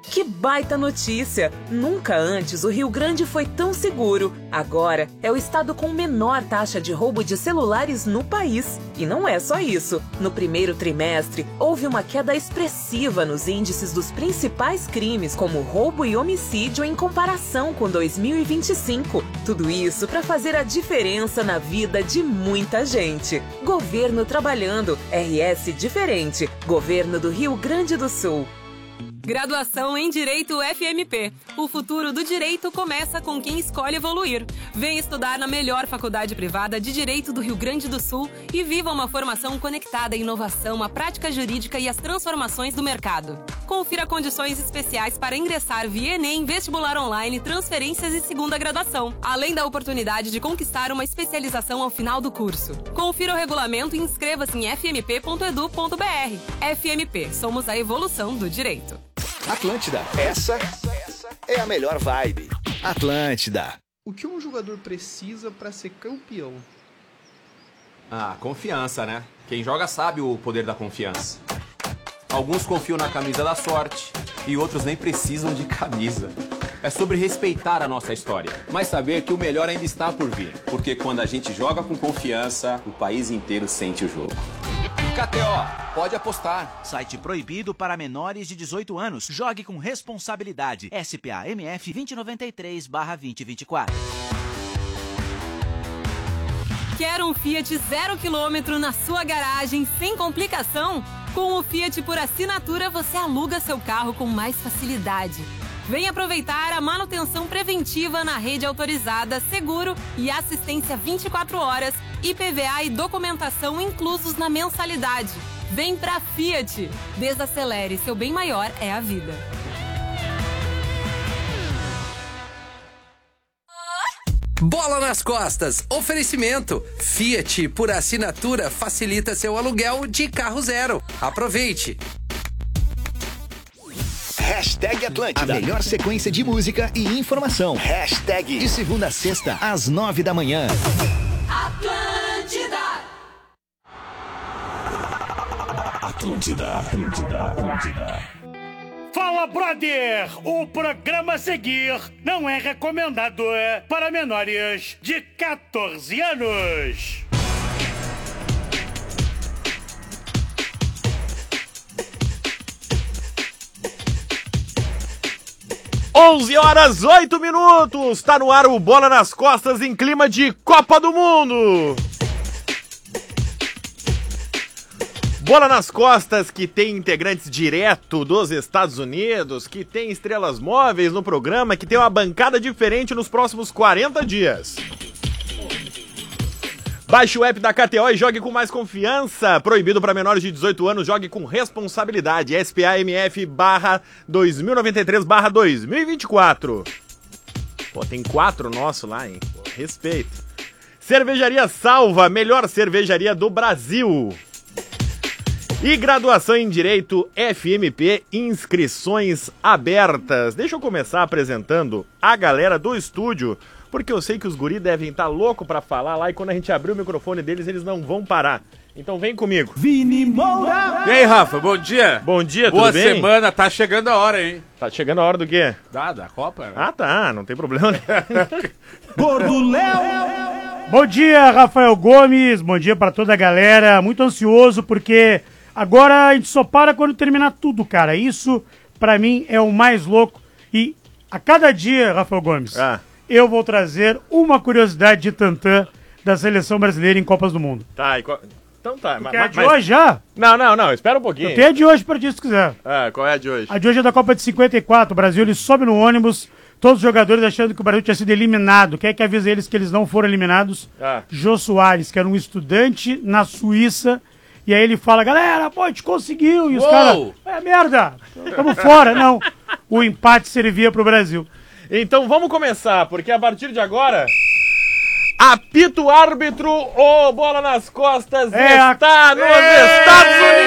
Que baita notícia! Nunca antes o Rio Grande foi tão seguro. Agora é o estado com menor taxa de roubo de celulares no país. E não é só isso. No primeiro trimestre, houve uma queda expressiva nos índices dos principais crimes, como roubo e homicídio, em comparação com 2025. Tudo isso para fazer a diferença na vida de muita gente. Governo trabalhando. RS diferente. Governo do Rio Grande do Sul. Graduação em Direito FMP. O futuro do direito começa com quem escolhe evoluir. Vem estudar na melhor faculdade privada de Direito do Rio Grande do Sul e viva uma formação conectada à inovação, à prática jurídica e às transformações do mercado. Confira condições especiais para ingressar via Enem, vestibular online, transferências e segunda graduação, além da oportunidade de conquistar uma especialização ao final do curso. Confira o regulamento e inscreva-se em fmp.edu.br. FMP, somos a evolução do direito. Atlântida, essa é a melhor vibe. Atlântida. O que um jogador precisa para ser campeão? Confiança, né? Quem joga sabe o poder da confiança. Alguns confiam na camisa da sorte e outros nem precisam de camisa. É sobre respeitar a nossa história, mas saber que o melhor ainda está por vir. Porque quando a gente joga com confiança, o país inteiro sente o jogo. KTO, pode apostar. Site proibido para menores de 18 anos. Jogue com responsabilidade. SPA MF 2093/2024. Quer um Fiat 0 km na sua garagem sem complicação? Com o Fiat por assinatura, você aluga seu carro com mais facilidade. Vem aproveitar a manutenção preventiva na rede autorizada, seguro e assistência 24 horas, IPVA e documentação inclusos na mensalidade. Vem pra Fiat! Desacelere, seu bem maior é a vida. Bola nas costas, oferecimento. Fiat por assinatura facilita seu aluguel de carro zero. Aproveite! Hashtag Atlântida. A melhor sequência de música e informação. Hashtag. De segunda a sexta, às 9 da manhã. Atlântida! Atlântida. Fala, brother! O programa a seguir não é recomendado para menores de 14 anos. (11h08). Tá no ar o Bola nas Costas em clima de Copa do Mundo. Bola nas Costas, que tem integrantes direto dos Estados Unidos, que tem estrelas móveis no programa, que tem uma bancada diferente nos próximos 40 dias. Baixe o app da KTO e jogue com mais confiança. Proibido para menores de 18 anos, jogue com responsabilidade. SPAMF/2093/2024. Pô, tem 4 nosso lá, hein? Pô, respeito. Cervejaria Salva, melhor cervejaria do Brasil. E graduação em Direito FMP, inscrições abertas. Deixa eu começar apresentando a galera do estúdio, porque eu sei que os guri devem estar loucos pra falar lá e quando a gente abrir o microfone deles, eles não vão parar. Então vem comigo. Vini Moura! E aí, Rafa, bom dia. Bom dia, tudo bem? Boa semana, tá chegando a hora, hein? Tá chegando a hora do quê? Da Copa, né? Ah, tá, não tem problema. Gordo Léo! Bom dia, Rafael Gomes, bom dia pra toda a galera. Muito ansioso porque agora a gente só para quando terminar tudo, cara. Isso, pra mim, é o mais louco. E a cada dia, Rafael Gomes, eu vou trazer uma curiosidade de tantã da seleção brasileira em Copas do Mundo. Tá, então tá. Quer a de hoje já? Não, espera um pouquinho. Eu tenho a de hoje pra ti, se quiser. Qual é a de hoje? A de hoje é da Copa de 54. O Brasil, ele sobe no ônibus, todos os jogadores achando que o Brasil tinha sido eliminado. Quem é que avisa eles que eles não foram eliminados? Jô Soares, que era um estudante na Suíça. E aí ele fala, galera, pô, a gente conseguiu. E os caras, merda, tamo fora. Não, o empate servia pro Brasil. Então vamos começar, porque a partir de agora, apita o árbitro, Bola nas Costas está nos Estados Unidos!